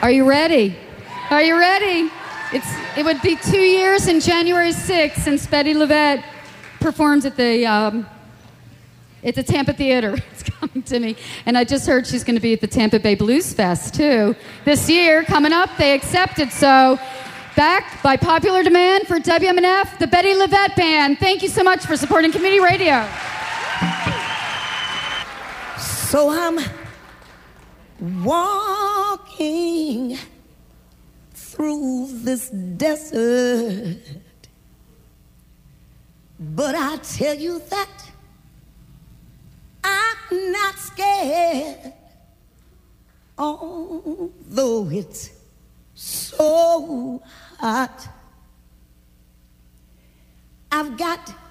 Are you ready? Are you ready? It would be 2 years in January 6th since Bettye LaVette performs at the Tampa Theater. It's coming to me. And I just heard she's going to be at the Tampa Bay Blues Fest, too. This year, coming up, they accepted. So, back by popular demand for WMNF, the Bettye LaVette Band. Thank you so much for supporting community radio. So I'm walking through this desert, but I tell you that I'm not scared, although it's so hot. I've got